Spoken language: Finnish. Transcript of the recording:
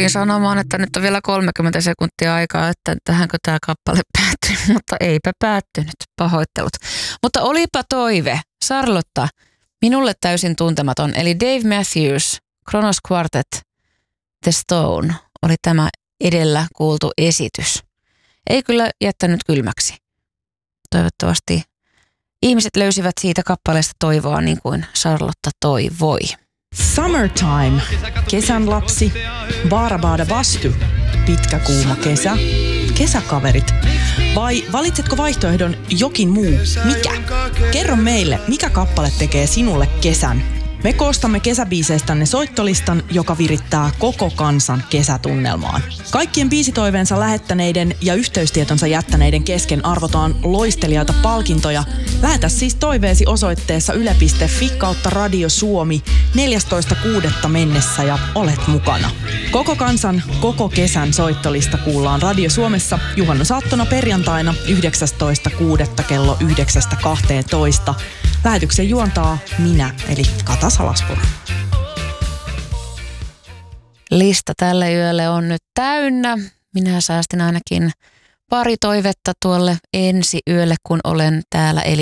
tulin sanomaan, että nyt on vielä 30 sekuntia aikaa, että tähänkö tämä kappale päättyy, mutta eipä päättynyt. Pahoittelut. Mutta olipa toive. Charlotta, minulle täysin tuntematon, eli Dave Matthews, Kronos Quartet, The Stone, oli tämä edellä kuultu esitys. Ei kyllä jättänyt kylmäksi. Toivottavasti ihmiset löysivät siitä kappaleesta toivoa niin kuin Charlotta toivoi. Summertime, kesän lapsi, Baarabaada Vastu, pitkä kuuma kesä, kesäkaverit. Vai valitsetko vaihtoehdon jokin muu? Mikä? Kerro meille, mikä kappale tekee sinulle kesän. Me koostamme kesäbiiseistänne soittolistan, joka virittää koko kansan kesätunnelmaan. Kaikkien biisitoiveensa lähettäneiden ja yhteystietonsa jättäneiden kesken arvotaan loistelijaita palkintoja. Lähetä siis toiveesi osoitteessa yle.fi/Radio Suomi 14.6. mennessä ja olet mukana. Koko kansan, koko kesän soittolista kuullaan Radio Suomessa juhannusaattona perjantaina 19.6. kello 9.12. Lähetyksen juontaa minä, eli Kata Salaspuro. Lista tälle yölle on nyt täynnä. Minä säästin ainakin pari toivetta tuolle ensi yölle, kun olen täällä. Eli